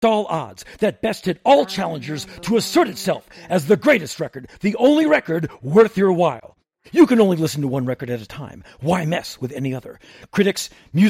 all odds that bested all challengers to assert itself as the greatest record, the only record worth your while. You can only listen to one record at a time. Why mess with any other? Critics, music